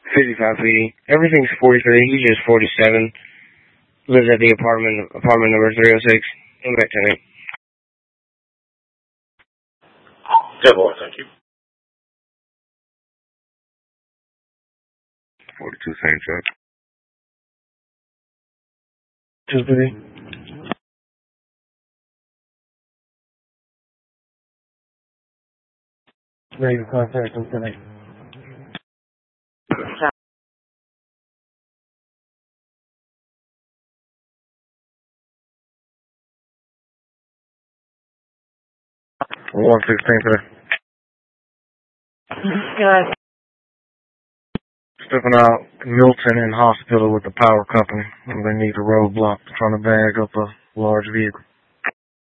55 PD. Everything's 43. He's just 47. Lives at the apartment number 306. I'm back tonight. Good boy, thank you. 42 same check. Just PD. Ready to contact him tonight. Well, 116 today. Yeah. Stepping out Milton in hospital with the power company. They need a roadblock trying to bag up a large vehicle.